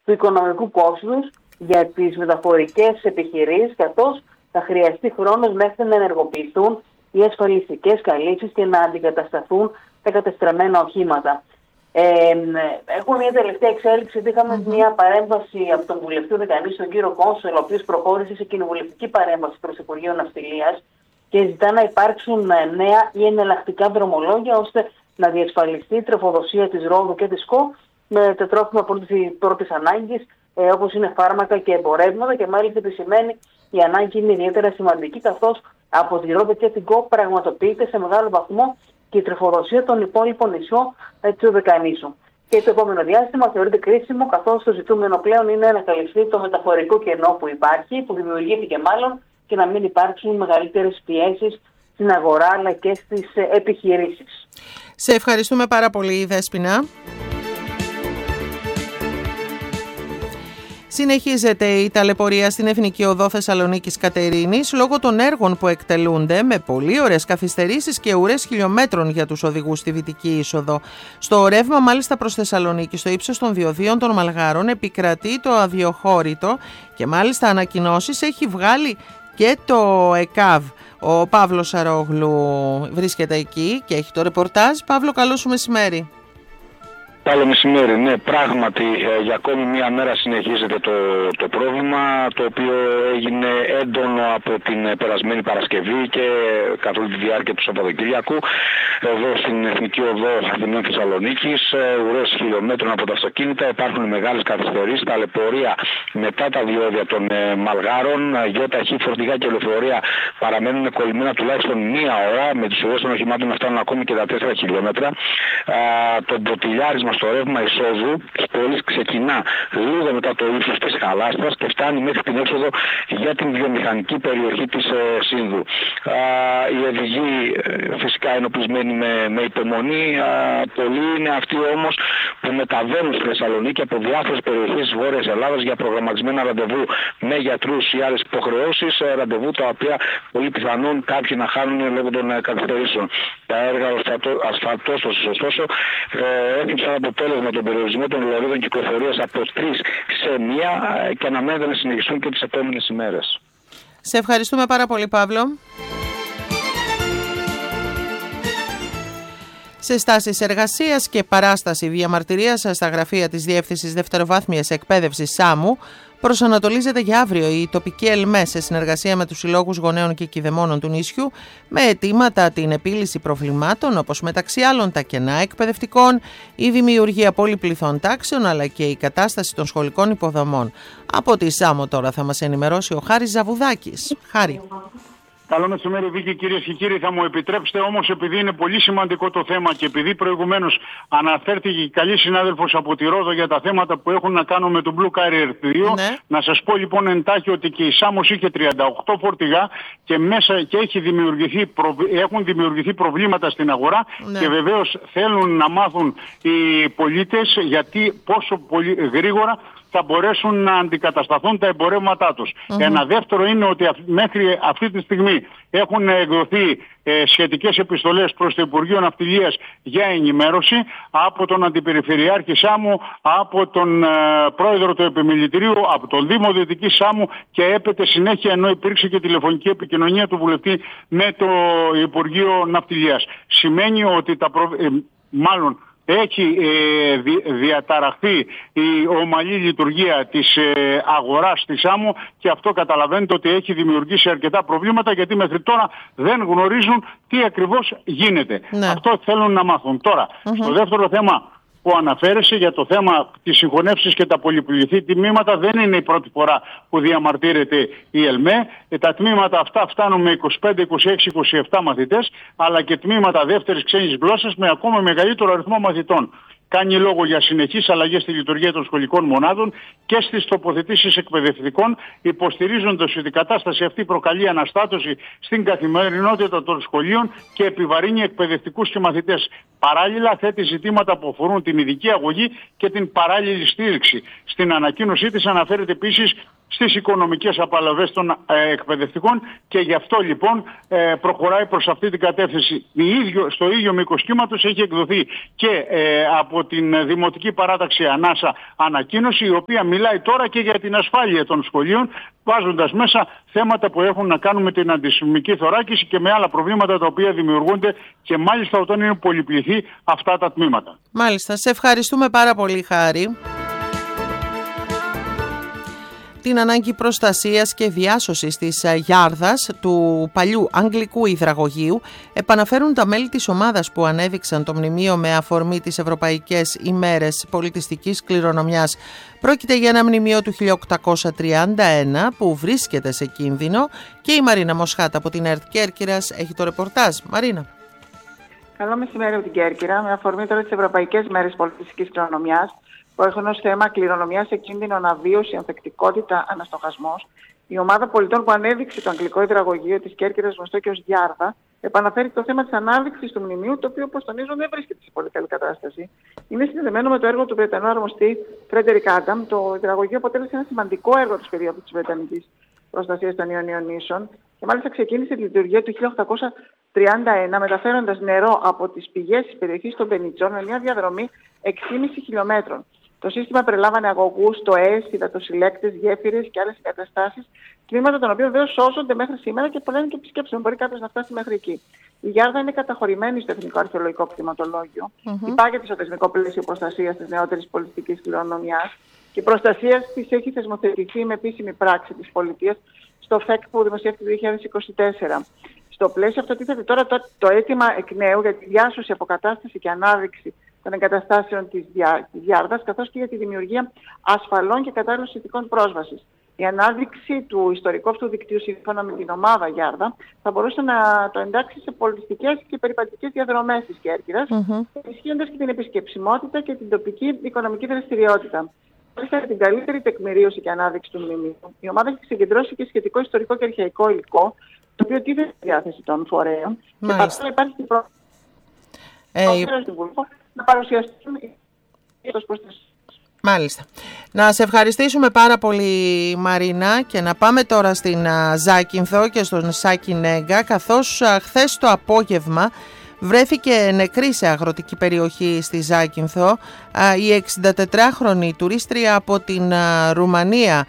του οικονομικού κόστους για τις μεταφορικές επιχειρήσεις, καθώς θα χρειαστεί χρόνος μέχρι να ενεργοποιηθούν οι ασφαλιστικές καλύψεις και να αντικατασταθούν τα κατεστραμμένα οχήματα. Έχουμε μια τελευταία εξέλιξη. Είχαμε μια παρέμβαση από τον βουλευτή Δεκανή, τον κύριο Κόνσολ, ο οποίος προχώρησε σε κοινοβουλευτική παρέμβαση προς το Υπουργείο Ναυτιλίας και ζητά να υπάρξουν νέα ή εναλλακτικά δρομολόγια ώστε να διασφαλιστεί η τροφοδοσία της Ρόδου και της ΚΟ με τα τρόφιμα πρώτης ανάγκης, όπως είναι φάρμακα και εμπορεύματα, και μάλιστα επισημαίνει η ανάγκη είναι ιδιαίτερα σημαντική, καθώς από τη Ρόδο και την ΚΟ πραγματοποιείται σε μεγάλο βαθμό και η τροφοδοσία των υπόλοιπων νησιών του Δεκανήσου. Και το επόμενο διάστημα θεωρείται κρίσιμο, καθώς το ζητούμενο πλέον είναι να καλυφθεί το μεταφορικό κενό που υπάρχει, που δημιουργήθηκε μάλλον, και να μην υπάρξουν μεγαλύτερες πιέσεις στην αγορά αλλά και στις επιχειρήσεις. Σε ευχαριστούμε πάρα πολύ, Δέσποινα. Συνεχίζεται η ταλαιπωρία στην Εθνική Οδό Θεσσαλονίκης Κατερίνης λόγω των έργων που εκτελούνται με πολύ ωραίες καθυστερήσεις και ουρές χιλιόμετρων για τους οδηγούς στη Δυτική Είσοδο. Στο ρεύμα μάλιστα προς Θεσσαλονίκη, στο ύψος των διοδίων των Μαλγάρων, επικρατεί το αδιοχώρητο και μάλιστα ανακοινώσεις έχει βγάλει και το ΕΚΑΒ. Ο Παύλος Αρόγλου βρίσκεται εκεί και έχει το ρεπορτάζ. Παύλο, καλό σου μεσημέρι. Καλό μεσημέρι. Ναι, πράγματι για ακόμη μία μέρα συνεχίζεται το πρόβλημα, το οποίο έγινε έντονο από την περασμένη Παρασκευή και καθ' όλη τη διάρκεια του Σαββατοκύριακου εδώ στην Εθνική Οδό Αθηνών Θεσσαλονίκης. Ουρές χιλιόμετρων από τα αυτοκίνητα, υπάρχουν μεγάλες καθυστερήσεις, ταλαιπωρία μετά τα διόδια των Μαλγάρων, γιοταχή, φορτηγά και λεωφορεία παραμένουν κολλημένα τουλάχιστον μία ώρα, με τις ουρές των οχημάτων να φτάνουν ακόμη και τα 4 χιλιόμετρα. Το μποτιλιάρισμα στο ρεύμα εισόδου της πόλης ξεκινά λίγο μετά το ύψος της Χαλάστρας και φτάνει μέχρι την έξοδο για την βιομηχανική περιοχή της Σύνδου. Οι οδηγοί φυσικά ενοπλισμένοι με υπομονή. Πολλοί είναι αυτοί όμως που μεταβαίνουν στη Θεσσαλονίκη από διάφορες περιοχές της Βόρειας Ελλάδας για προγραμματισμένα ραντεβού με γιατρούς ή άλλες υποχρεώσεις, ραντεβού τα οποία πολύ πιθανόν κάποιοι να χάνουν λόγω των καθυστερήσεων. Τα έργα ασφαλτώσεως ωστόσο έφυψαν αποτέλεσμα τον περιορισμό των λωρίδων κυκλοφορίας από 3 σε 1 και αναμένεται να συνεχιστούν και τις επόμενες ημέρες. Σε ευχαριστούμε πάρα πολύ, Παύλο. Σε στάσεις εργασίας και παράσταση διαμαρτυρίας στα γραφεία της Διεύθυνσης Δευτεροβάθμιας Εκπαίδευσης ΣΑΜΟΥ προσανατολίζεται για αύριο η τοπική ΕΛΜΕ σε συνεργασία με τους συλλόγους γονέων και κηδεμόνων του νησιού με αιτήματα την επίλυση προβλημάτων όπως μεταξύ άλλων τα κενά εκπαιδευτικών, η δημιουργία πολυπληθών τάξεων αλλά και η κατάσταση των σχολικών υποδομών. Από τη ΣΑΜΟ τώρα θα μας ενημερώσει ο Χάρης Ζαβουδάκης. Χάρη. Καλό μεσημέρι, Βίκη, κυρίες και κύριοι. Θα μου επιτρέψετε όμως, επειδή είναι πολύ σημαντικό το θέμα και επειδή προηγουμένως αναφέρθηκε η καλή συνάδελφος από τη Ρόδο για τα θέματα που έχουν να κάνουν με το Blue Carrier 2, ναι. Να σας πω λοιπόν εντάχει ότι και η Σάμος είχε 38 φορτηγά και μέσα και έχουν δημιουργηθεί προβλήματα στην αγορά, ναι. Και βεβαίως θέλουν να μάθουν οι πολίτες γιατί πόσο πολύ γρήγορα θα μπορέσουν να αντικατασταθούν τα εμπορεύματά τους. Ένα δεύτερο είναι ότι μέχρι αυτή τη στιγμή έχουν εκδοθεί σχετικές επιστολές προς το Υπουργείο Ναυτιλίας για ενημέρωση από τον Αντιπεριφερειάρχη Σάμου, από τον Πρόεδρο του Επιμελητηρίου, από τον Δήμο Δυτικής Σάμου και έπεται συνέχεια, ενώ υπήρξε και τηλεφωνική επικοινωνία του βουλευτή με το Υπουργείο Ναυτιλίας. Σημαίνει ότι μάλλον έχει διαταραχθεί η ομαλή λειτουργία της αγοράς της ΣΑΜΟ και αυτό καταλαβαίνετε ότι έχει δημιουργήσει αρκετά προβλήματα γιατί μέχρι τώρα δεν γνωρίζουν τι ακριβώς γίνεται. Ναι. Αυτό θέλουν να μάθουν. Τώρα, στο δεύτερο θέμα που αναφέρεσαι για το θέμα της συγχωνεύσης και τα πολυπληθή τμήματα δεν είναι η πρώτη φορά που διαμαρτύρεται η ΕΛΜΕ. Τα τμήματα αυτά φτάνουν με 25, 26, 27 μαθητές αλλά και τμήματα δεύτερης ξένης γλώσσας με ακόμα μεγαλύτερο αριθμό μαθητών. Κάνει λόγο για συνεχείς αλλαγές στη λειτουργία των σχολικών μονάδων και στις τοποθετήσεις εκπαιδευτικών, υποστηρίζοντας ότι η κατάσταση αυτή προκαλεί αναστάτωση στην καθημερινότητα των σχολείων και επιβαρύνει εκπαιδευτικούς και μαθητές. Παράλληλα, θέτει ζητήματα που αφορούν την ειδική αγωγή και την παράλληλη στήριξη. Στην ανακοίνωσή της αναφέρεται επίσης στις οικονομικές απαλλαγές των εκπαιδευτικών, και γι' αυτό λοιπόν προχωράει προς αυτή την κατεύθυνση. Στο ίδιο μήκος κύματος έχει εκδοθεί και από την Δημοτική Παράταξη Ανάσα ανακοίνωση, η οποία μιλάει τώρα και για την ασφάλεια των σχολείων, βάζοντας μέσα θέματα που έχουν να κάνουν με την αντισημική θωράκιση και με άλλα προβλήματα τα οποία δημιουργούνται, και μάλιστα όταν είναι πολυπληθή αυτά τα τμήματα. Μάλιστα. Σε ευχαριστούμε πάρα πολύ, Χάρη. Την ανάγκη προστασίας και διάσωσης της Γιάρδας, του παλιού Αγγλικού Υδραγωγείου, επαναφέρουν τα μέλη της ομάδας που ανέδειξαν το μνημείο με αφορμή τις Ευρωπαϊκές ημέρες πολιτιστικής κληρονομιάς. Πρόκειται για ένα μνημείο του 1831 που βρίσκεται σε κίνδυνο, και η Μαρίνα Μοσχάτα από την ΕΡΤ Κέρκυρας έχει το ρεπορτάζ. Μαρίνα. Καλό μεσημέρι από την Κέρκυρα. Με αφορμή τώρα τις Ευρωπαϊκές ημέρες πολιτιστικής κληρονομιάς, που έχουν ως θέμα κληρονομιά σε κίνδυνο αναβίωση, ανθεκτικότητα, αναστοχασμός, η ομάδα πολιτών που ανέδειξε το Αγγλικό Υδραγωγείο της Κέρκυρας, γνωστό και ως Γιάρδα, επαναφέρει το θέμα της ανάδειξης του μνημείου, το οποίο, όπως τονίζω, δεν βρίσκεται σε πολύ καλή κατάσταση. Είναι συνδεδεμένο με το έργο του Βρετανού αρμοστή Φρέντερικ Άνταμ. Το υδραγωγείο αποτέλεσε ένα σημαντικό έργο της περίοδου της Βρετανικής προστασίας των Ιωνίων νήσων, και μάλιστα ξεκίνησε τη λειτουργία του 1831, μεταφέροντας νερό από τις πηγές της περιοχής των Πενιτσών με μια διαδρομή 6,5 χιλιόμετρων. Το σύστημα περιλάμβανε αγωγούς, τοές, υδατοσυλλέκτες, γέφυρες και άλλες εγκαταστάσεις, τμήματα των οποίων βέβαια σώζονται μέχρι σήμερα και πολλά είναι και επισκέψιμο. Μπορεί κάποιος να φτάσει μέχρι εκεί. Η Γιάρδα είναι καταχωρημένη στο Εθνικό Αρχαιολογικό Κτηματολόγιο. Υπάγεται στο θεσμικό πλαίσιο προστασίας της νεότερης πολιτιστικής κληρονομιάς, και η προστασία της έχει θεσμοθετηθεί με επίσημη πράξη της πολιτείας στο ΦΕΚ που δημοσιεύτηκε το 2024. Στο πλαίσιο αυτό τίθεται τώρα το αίτημα εκ νέου για τη διάσωση, αποκατάσταση και ανάδειξη των εγκαταστάσεων της Γιάρδας, καθώς και για τη δημιουργία ασφαλών και κατάλληλων συνθηκών πρόσβασης. Η ανάδειξη του ιστορικού αυτού δικτύου, σύμφωνα με την ομάδα Γιάρδα, θα μπορούσε να το εντάξει σε πολιτιστικές και περιπατικές διαδρομές της Κέρκυρας, ενισχύοντας και την επισκεψιμότητα και την τοπική οικονομική δραστηριότητα. Για την καλύτερη τεκμηρίωση και ανάδειξη του μνημείου, η ομάδα έχει συγκεντρώσει και σχετικό ιστορικό και αρχαϊκό υλικό, το οποίο τίθεται στη διάθεση των φορέων. Και παράλληλα υπάρχει την πρόθεση να παρουσιαστούν οι προστασίες. Μάλιστα. Να σε ευχαριστήσουμε πάρα πολύ, Μαρίνα, και να πάμε τώρα στην Ζάκυνθο και στον Σάκη Νέγκα, καθώς χθες το απόγευμα βρέθηκε νεκρή σε αγροτική περιοχή στη Ζάκυνθο η 64χρονη τουρίστρια από την Ρουμανία,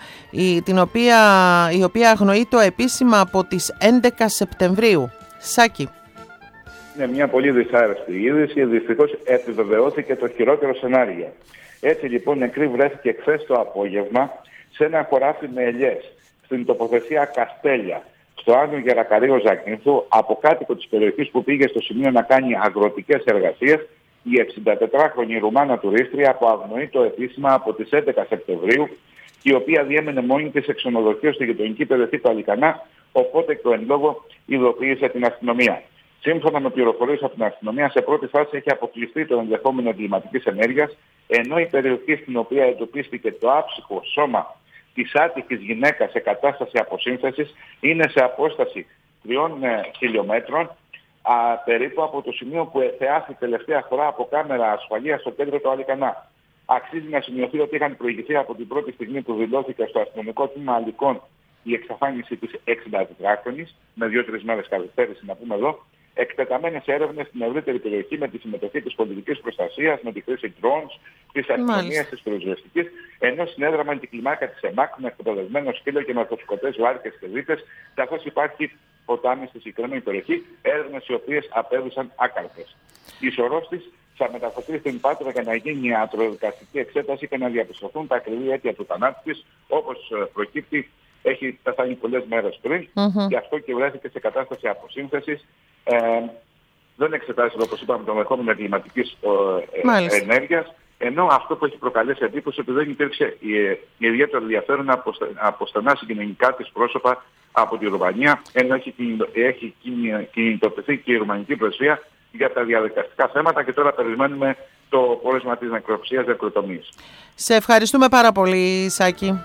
η οποία αγνοείται επίσημα από τις 11 Σεπτεμβρίου. Σάκη. Είναι μια πολύ δυσάρεστη είδηση. Δυστυχώς επιβεβαιώθηκε το χειρότερο σενάριο. Έτσι λοιπόν νεκρή βρέθηκε χθες το απόγευμα σε ένα χωράφι με ελιές στην τοποθεσία Καστέλια, στο Άγιο Γερακαρίο Ζάκυνθου, από κάτοικο της περιοχής που πήγε στο σημείο να κάνει αγροτικές εργασίες, η 64χρονη Ρουμάνα τουρίστρια που αγνοείται επίσημα από τις 11 Σεπτεμβρίου, η οποία διέμενε μόνη της σε ξενοδοχείο στη γειτονική περιοχή του Αλικανά, οπότε και ο εν λόγω ειδοποίησε την αστυνομία. Σύμφωνα με πληροφορίες από την αστυνομία, σε πρώτη φάση έχει αποκλειστεί το ενδεχόμενο εγκληματικής ενέργειας, ενώ η περιοχή στην οποία εντοπίστηκε το άψυχο σώμα της άτυχης γυναίκας σε κατάσταση αποσύνθεσης είναι σε απόσταση 3 χιλιόμετρων περίπου από το σημείο που εθεάθη τελευταία φορά από κάμερα ασφαλείας στο κέντρο του Αλικανά. Αξίζει να σημειωθεί ότι είχαν προηγηθεί από την πρώτη στιγμή που δηλώθηκε στο αστυνομικό τμήμα Αλικών η εξαφάνιση της 64χρονης, με 2-3 μέρες καθυστέρηση να πούμε εδώ, εκτεταμένες έρευνες στην ευρύτερη περιοχή με τη συμμετοχή της πολιτικής προστασίας, με τη χρήση drones, της αστυνομίας, της πυροσβεστικής, ενώ συνέδραμα την κλιμάκα της ΕΜΑΚ με εκπαιδευμένο σκύλο και ναρκωτικές βάρκες και δίτες, καθώς υπάρχει ποτάμι στη συγκεκριμένη περιοχή, έρευνες οι οποίες απέδωσαν άκαρπες. Η σωρός της θα μεταφερθεί στην Πάτρα για να γίνει ιατροδικαστική εξέταση και να διαπιστωθούν τα ακριβή αίτια του θανάτου της, όπως προκύπτει. Έχει πεθάνει πολλές μέρες πριν, γι' αυτό και βρέθηκε σε κατάσταση αποσύνθεσης. Δεν εξετάζεται, όπως είπαμε, το ενδεχόμενο εγκληματικής ενέργειας, ενώ αυτό που έχει προκαλέσει εντύπωση ότι δεν υπήρξε ιδιαίτερο ενδιαφέρον από στενά συγκοινωνικά της πρόσωπα από τη Ρουμανία, ενώ έχει κινητοποιηθεί και η Ρουμανική Πρεσβεία για τα διαδικαστικά θέματα και τώρα περιμένουμε το πόρισμα της νεκροψίας νεκροτομής. Σε ευχαριστούμε πάρα πολύ, Σάκη.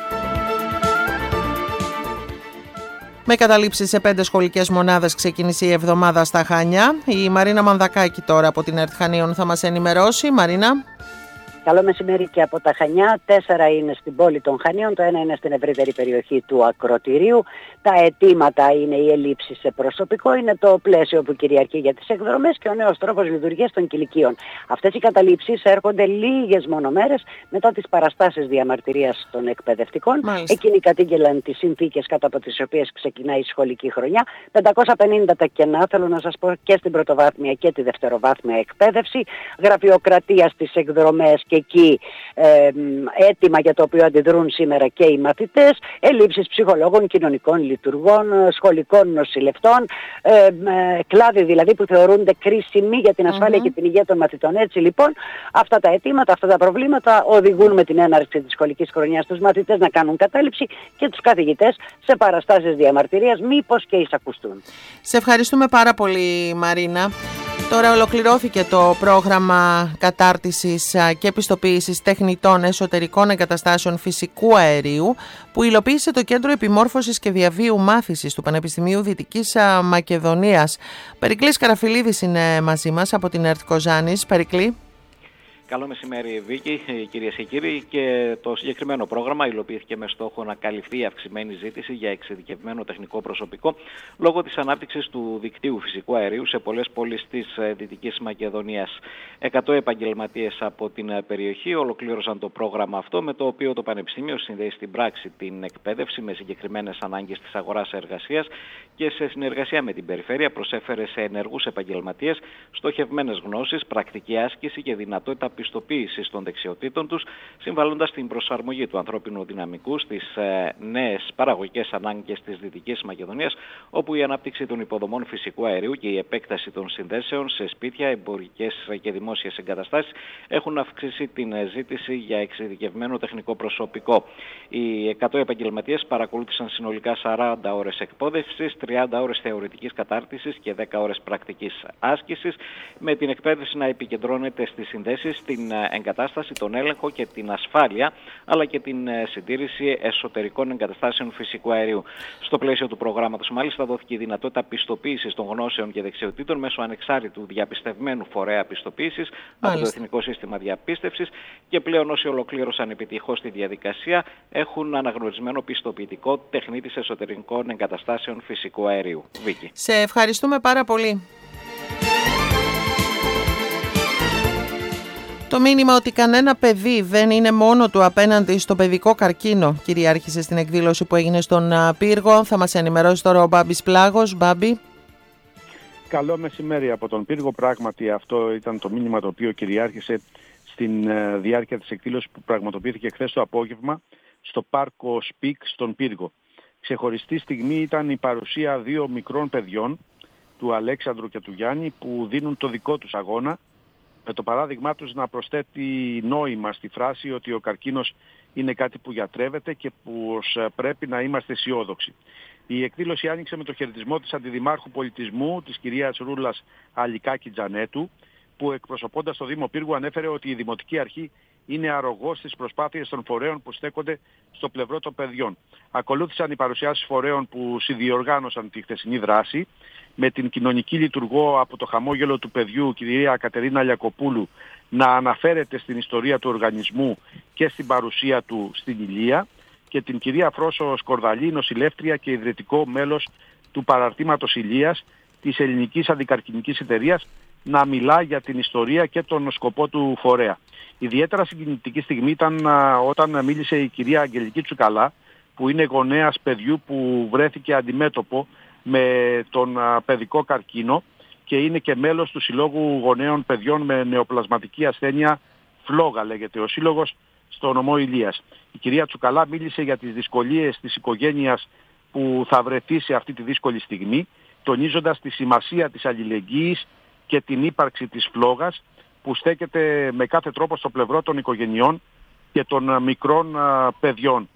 Με καταλήψεις σε 5 σχολικές μονάδες ξεκίνησε η εβδομάδα στα Χανιά. Η Μαρίνα Μανδακάκη τώρα από την ΕΡΤ Χανίων θα μας ενημερώσει. Μαρίνα. Καλό μεσημέρι και από τα Χανιά. 4 είναι στην πόλη των Χανίων, το ένα είναι στην ευρύτερη περιοχή του Ακροτηρίου. Τα αιτήματα είναι οι ελλείψεις σε προσωπικό, είναι το πλαίσιο που κυριαρχεί για τις εκδρομές και ο νέος τρόπος λειτουργίας των κηλικίων. Αυτές οι καταλήψεις έρχονται λίγες μόνο μέρες μετά τις παραστάσεις διαμαρτυρίας των εκπαιδευτικών. Μάλιστα. Εκείνοι κατήγγελαν τις συνθήκες κάτω από τις οποίες ξεκινάει η σχολική χρονιά. 550 τα κενά, θέλω να σας πω, και στην πρωτοβάθμια και τη δευτεροβάθμια εκπαίδευση. Γραφειοκρατία στις εκδρομές και εκεί αίτημα για το οποίο αντιδρούν σήμερα και οι μαθητές. Ελλείψεις ψυχολόγων, κοινωνικών λειτουργών, σχολικών νοσηλευτών, κλάδοι δηλαδή που θεωρούνται κρίσιμοι για την ασφάλεια και την υγεία των μαθητών. Έτσι λοιπόν, αυτά τα αιτήματα, αυτά τα προβλήματα οδηγούν με την έναρξη της σχολικής χρονιάς τους μαθητές να κάνουν κατάληψη και τους καθηγητές σε παραστάσεις διαμαρτυρίας, μήπως και εισακουστούν. Σε ευχαριστούμε πάρα πολύ, Μαρίνα. Τώρα ολοκληρώθηκε το πρόγραμμα κατάρτισης και επιστοποίησης τεχνητών εσωτερικών εγκαταστάσεων φυσικού αερίου που υλοποίησε το Κέντρο Επιμόρφωσης και Διαβίου Μάθησης του Πανεπιστημίου Δυτικής Μακεδονίας. Περικλής Καραφιλίδης είναι μαζί μας από την ΕΡΤ Κοζάνης. Περικλή. Καλό μεσημέρι, Βίκη, κυρίες και κύριοι. Και το συγκεκριμένο πρόγραμμα υλοποιήθηκε με στόχο να καλυφθεί η αυξημένη ζήτηση για εξειδικευμένο τεχνικό προσωπικό λόγω της ανάπτυξης του δικτύου φυσικού αερίου σε πολλές πόλεις της Δυτικής Μακεδονίας. 100 επαγγελματίες από την περιοχή ολοκλήρωσαν το πρόγραμμα αυτό, με το οποίο το Πανεπιστήμιο συνδέει στην πράξη την εκπαίδευση με συγκεκριμένες ανάγκες της αγοράς εργασίας και σε συνεργασία με την περιφέρεια προσέφερε σε ενεργούς επαγγελματίες στοχευμένες γνώσεις, πρακτική άσκηση και δυνατότητα πιστοποίησης των δεξιοτήτων τους, συμβάλλοντας στην προσαρμογή του ανθρώπινου δυναμικού στις νέες παραγωγικές ανάγκες της Δυτικής Μακεδονίας, όπου η ανάπτυξη των υποδομών φυσικού αερίου και η επέκταση των συνδέσεων σε σπίτια, εμπορικές και δημόσιες εγκαταστάσεις έχουν αυξήσει την ζήτηση για εξειδικευμένο τεχνικό προσωπικό. Οι 100 επαγγελματίες παρακολούθησαν συνολικά 40 ώρες εκπαίδευσης, 30 ώρες θεωρητικής κατάρτισης και 10 ώρες πρακτικής άσκησης, με την εκπαίδευση να επικεντρώνεται στις συνδέσεις, την εγκατάσταση, τον έλεγχο και την ασφάλεια, αλλά και την συντήρηση εσωτερικών εγκαταστάσεων φυσικού αερίου. Στο πλαίσιο του προγράμματος, μάλιστα, δόθηκε η δυνατότητα πιστοποίησης των γνώσεων και δεξιοτήτων μέσω ανεξάρτητου διαπιστευμένου φορέα πιστοποίησης από το Εθνικό Σύστημα Διαπίστευσης και πλέον όσοι ολοκλήρωσαν επιτυχώς τη διαδικασία έχουν αναγνωρισμένο πιστοποιητικό τεχνίτης εσωτερικών εγκαταστάσεων φυσικού αερίου. Βίκη. Σε ευχαριστούμε πάρα πολύ. Το μήνυμα ότι κανένα παιδί δεν είναι μόνο του απέναντι στο παιδικό καρκίνο κυριάρχησε στην εκδήλωση που έγινε στον Πύργο. Θα μας ενημερώσει τώρα ο Μπάμπης Πλάγος. Μπάμπη. Καλό μεσημέρι από τον Πύργο. Πράγματι αυτό ήταν το μήνυμα το οποίο κυριάρχησε στην διάρκεια της εκδήλωσης που πραγματοποιήθηκε χθες το απόγευμα στο πάρκο ΣΠΙΚ στον Πύργο. Ξεχωριστή στιγμή ήταν η παρουσία 2 μικρών παιδιών, του Αλέξανδρου και του Γιάννη, που δίνουν το δικό τους αγώνα, με το παράδειγμά τους να προσθέτει νόημα στη φράση ότι ο καρκίνος είναι κάτι που γιατρεύεται και που πρέπει να είμαστε αισιόδοξοι. Η εκδήλωση άνοιξε με το χαιρετισμό της Αντιδημάρχου Πολιτισμού, της κυρίας Ρούλας Αλικάκη Τζανέτου, που εκπροσωπώντας το Δήμο Πύργου ανέφερε ότι η Δημοτική Αρχή είναι αρρωγός στις προσπάθειες των φορέων που στέκονται στο πλευρό των παιδιών. Ακολούθησαν οι παρουσιάσεις φορέων που συνδιοργάνωσαν τη χθεσινή δράση, με την κοινωνική λειτουργό από το χαμόγελο του παιδιού, κυρία Κατερίνα Λιακοπούλου, να αναφέρεται στην ιστορία του οργανισμού και στην παρουσία του στην Ηλία, και την κυρία Φρόσο Σκορδαλή, νοσηλεύτρια και ιδρυτικό μέλος του παραρτήματος Ηλίας της Ελληνικής Αντικαρκινικής Εταιρείας, να μιλά για την ιστορία και τον σκοπό του φορέα. Ιδιαίτερα συγκινητική στιγμή ήταν όταν μίλησε η κυρία Αγγελική Τσουκαλά, που είναι γονέας παιδιού που βρέθηκε αντιμέτωπο με τον παιδικό καρκίνο και είναι και μέλος του Συλλόγου Γονέων Παιδιών με Νεοπλασματική Ασθένεια, Φλόγα λέγεται ο σύλλογος, στο νομό Ηλίας. Η κυρία Τσουκαλά μίλησε για τις δυσκολίες της οικογένειας που θα βρεθεί σε αυτή τη δύσκολη στιγμή, τονίζοντας τη σημασία της αλληλεγγύης και την ύπαρξη της Φλόγας, που στέκεται με κάθε τρόπο στο πλευρό των οικογενειών και των μικρών παιδιών.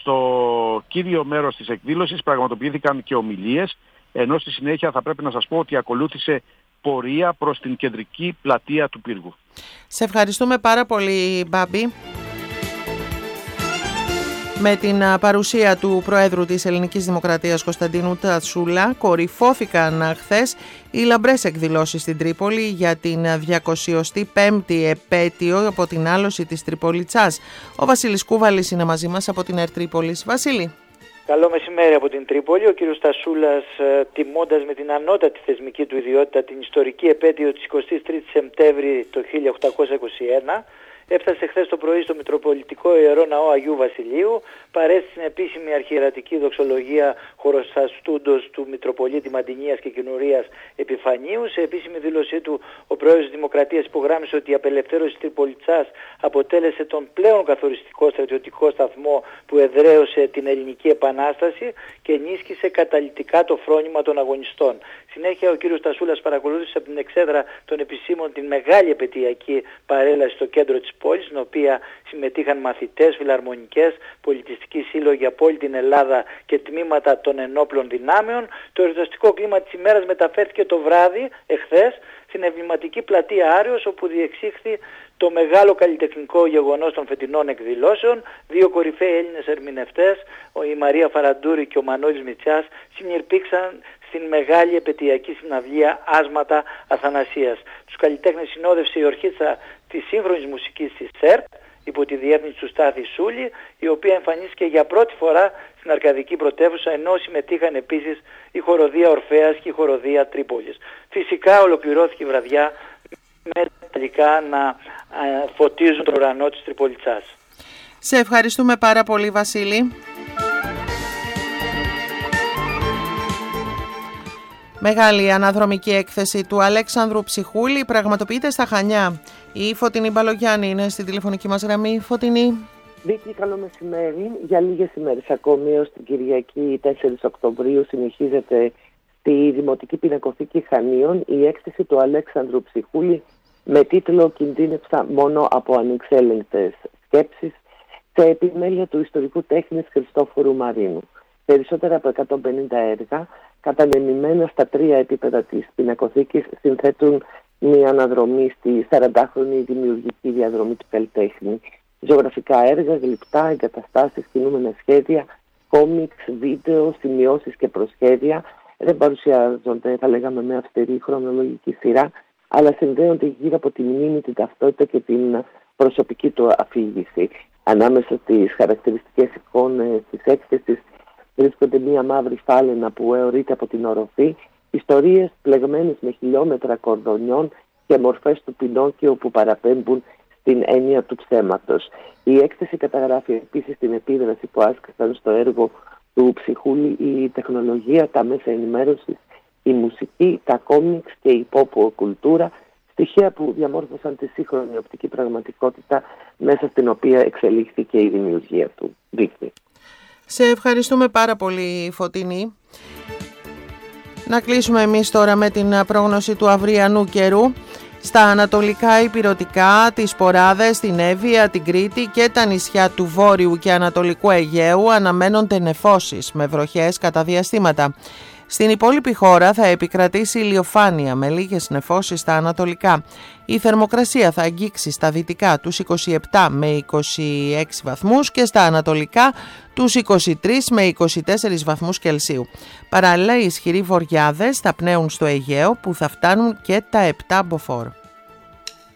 Στο κύριο μέρος της εκδήλωσης πραγματοποιήθηκαν και ομιλίες, ενώ στη συνέχεια θα πρέπει να σας πω ότι ακολούθησε πορεία προς την κεντρική πλατεία του Πύργου. Σε ευχαριστούμε πάρα πολύ, Μπάμπη. Με την παρουσία του Προέδρου της Ελληνικής Δημοκρατίας Κωνσταντίνου Τατσούλα κορυφώθηκαν χθες οι λαμπρές εκδηλώσεις στην Τρίπολη για την 205η επέτειο από την άλωση της Τριπολιτσάς. Ο Βασίλης Κούβαλης είναι μαζί μας από την ΕΡΤ Τρίπολης. Βασίλη. Καλό μεσημέρι από την Τρίπολη. Ο κύριος Τασούλας, τιμώντας με την ανώτατη θεσμική του ιδιότητα την ιστορική επέτειο της 23ης Σεπτέμβρη το 1821, έφτασε χθες το πρωί στο Μητροπολιτικό Ιερό Ναό Αγίου Βασιλείου, παρέστη στην επίσημη αρχιερατική δοξολογία χωροσταστούντος του Μητροπολίτη Μαντινίας και Κινουρίας Επιφανίου. Σε επίσημη δήλωσή του, ο Πρόεδρος της Δημοκρατίας υπογράμμισε ότι η απελευθέρωση της Τριπολιτσάς αποτέλεσε τον πλέον καθοριστικό στρατιωτικό σταθμό που εδραίωσε την Ελληνική Επανάσταση και ενίσχυσε καταλυτικά το φρόνημα των αγωνιστών. Συνέχεια, ο κύριος Τασούλας παρακολούθησε από την εξέδρα των επισήμων την μεγάλη επαιτειακή παρέλαση στο κέντρο της πόλης, στην οποία συμμετείχαν μαθητές, φιλαρμονικές, πολιτιστικοί σύλλογοι από όλη την Ελλάδα και τμήματα των ενόπλων δυνάμεων. Το εορταστικό κλίμα της ημέρας μεταφέρθηκε το βράδυ, εχθές, στην εμβληματική πλατεία Άρεως, όπου διεξήχθη το μεγάλο καλλιτεχνικό γεγονός των φετινών εκδηλώσεων. Δύο κορυφαίοι Έλληνες ερμηνευτές, η Μαρία Φαραντούρη και ο Μανώλης Μητσιάς, συνειρπήξαν στην μεγάλη επαιτειακή συναυλία Άσματα Αθανασίας. Τους καλλιτέχνες συνόδευσε η ορχήστρα της σύγχρονης μουσικής της ΕΡΤ, υπό τη διεύθυνση του Στάθη Σούλη, η οποία εμφανίστηκε για πρώτη φορά στην Αρκαδική Πρωτεύουσα, ενώ συμμετείχαν επίσης η χοροδία Ορφέας και η χοροδία Τρίπολης. Φυσικά ολοκληρώθηκε η βραδιά με τελικά να φωτίζουν τον ουρανό της Τριπολιτσάς. Σε ευχαριστούμε πάρα πολύ, Βασίλη. Μεγάλη αναδρομική έκθεση του Αλέξανδρου Ψυχούλη πραγματοποιείται στα Χανιά. Η Φωτεινή Μπαλογιάννη είναι στη τηλεφωνική μας γραμμή. Φωτεινή. Βίκη, καλό μεσημέρι. Για λίγες ημέρες ακόμη, έως την Κυριακή 4 Οκτωβρίου, συνεχίζεται στη Δημοτική Πινακοθήκη Χανίων η έκθεση του Αλέξανδρου Ψυχούλη με τίτλο «Κινδύνευσα μόνο από ανεξέλεγκτες σκέψεις» σε επιμέλεια του ιστορικού τέχνης Χριστόφορου Μαρίνου. Περισσότερα από 150 έργα, κατανεμημένα στα 3 επίπεδα της Πινακοθήκης, συνθέτουν μια αναδρομή στη 40χρονη δημιουργική διαδρομή του καλλιτέχνη. Ζωγραφικά έργα, γλυπτά, εγκαταστάσεις, κινούμενα σχέδια, κόμιξ, βίντεο, σημειώσεις και προσχέδια δεν παρουσιάζονται, θα λέγαμε, με αυστηρή χρονολογική σειρά, αλλά συνδέονται γύρω από τη μνήμη, την ταυτότητα και την προσωπική του αφήγηση. Ανάμεσα στις χαρακτηριστικές εικόνες της έκθεσης βρίσκονται μία μαύρη φάλαινα που αιωρείται από την οροφή, ιστορίες πλεγμένες με χιλιόμετρα κορδονιών και μορφές του Πινόκιο που παραπέμπουν στην έννοια του ψέματος. Η έκθεση καταγράφει επίσης την επίδραση που άσκησαν στο έργο του Ψυχούλη η τεχνολογία, τα μέσα ενημέρωσης, η μουσική, τα κόμιξ και η pop κουλτούρα, στοιχεία που διαμόρφωσαν τη σύγχρονη οπτική πραγματικότητα μέσα στην οποία εξελίχθηκε η δημιουργία του. Δείχνει. Σε ευχαριστούμε πάρα πολύ, Φωτεινή. Να κλείσουμε εμείς τώρα με την πρόγνωση του αυριανού καιρού. Στα ανατολικά ηπειρωτικά, τις Ποράδες, την Εύβοια, την Κρήτη και τα νησιά του Βόρειου και Ανατολικού Αιγαίου αναμένονται νεφώσεις με βροχές κατά διαστήματα. Στην υπόλοιπη χώρα θα επικρατήσει ηλιοφάνεια με λίγες νεφώσεις στα ανατολικά. Η θερμοκρασία θα αγγίξει στα δυτικά τους 27 με 26 βαθμούς και στα ανατολικά τους 23 με 24 βαθμούς Κελσίου. Παράλληλα, οι ισχυροί βορειάδες θα πνέουν στο Αιγαίο που θα φτάνουν και τα 7 μποφόρ.